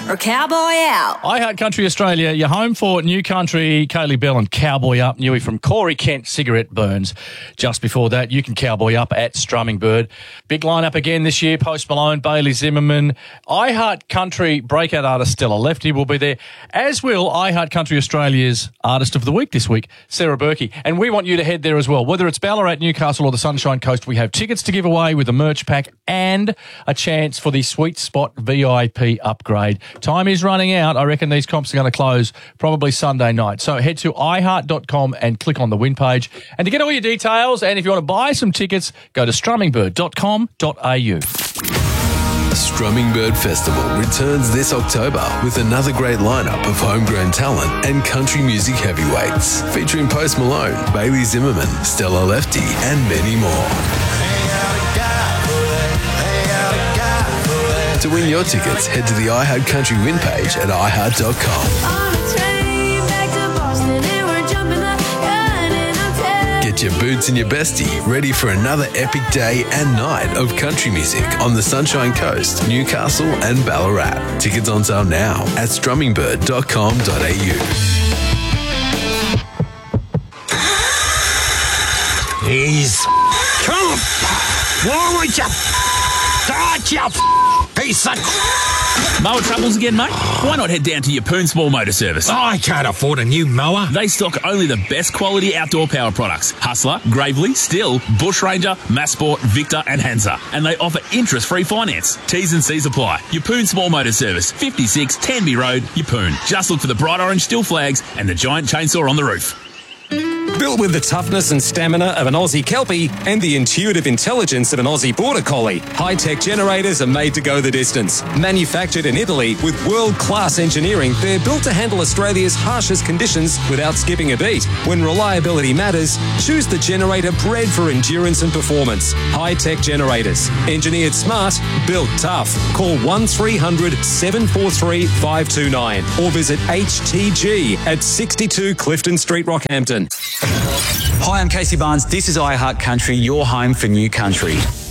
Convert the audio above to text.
or Cowboy Out. I Heart Country Australia, you're home for New Country, Kaylee Bell and Cowboy Up, Newey from Corey Kent, Cigarette Burns. Just before that, you can Cowboy Up at Strumming Bird. Big lineup again this year, Post Malone, Bailey Zimmerman. I Heart Country breakout artist Stella Lefty will be there, as will I Heart Country Australia's Artist of the Week this week, Sarah Berkey. And we want you to head there as well. Whether it's Ballarat, Newcastle or the Sunshine Coast, we have tickets to give away with a merch pack and a chance for the Sweet Spot VIP upgrade. Time is running out. I reckon these comps are going to close probably Sunday night. So head to iheart.com and click on the win page. And to get all your details, and if you want to buy some tickets, go to strummingbird.com.au. Strumming Bird Festival returns this October with another great lineup of homegrown talent and country music heavyweights, featuring Post Malone, Bailey Zimmerman, Stella Lefty, and many more. To win your tickets, head to the iHeart Country win page at iHeart.com. Get your boots and your bestie ready for another epic day and night of country music on the Sunshine Coast, Newcastle and Ballarat. Tickets on sale now at strummingbird.com.au. He's come forward, you start you piece of Mower troubles again, mate? Why not head down to your Poon Small Motor Service? I can't afford a new mower. They stock only the best quality outdoor power products. Hustler, Gravely, Still, Bushranger, Massport, Victor and Hansa. And they offer interest-free finance. T's and C's apply. Your Poon Small Motor Service, 56 Tenby Road, Yeppoon. Just look for the bright orange Still flags and the giant chainsaw on the roof. Built with the toughness and stamina of an Aussie Kelpie and the intuitive intelligence of an Aussie Border Collie, high-tech generators are made to go the distance. Manufactured in Italy with world-class engineering, they're built to handle Australia's harshest conditions without skipping a beat. When reliability matters, choose the generator bred for endurance and performance. High-tech generators. Engineered smart, built tough. Call 1300 743 529 or visit HTG at 62 Clifton Street, Rockhampton. Hi, I'm Casey Barnes. This is iHeart Country, your home for New Country.